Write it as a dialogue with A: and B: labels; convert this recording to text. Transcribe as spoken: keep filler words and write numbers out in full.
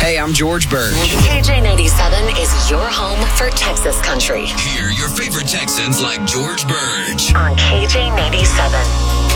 A: Hey, I'm George Burge.
B: K J ninety-seven is your home for Texas country.
C: Hear your favorite Texans like George Burge
B: On K J ninety-seven.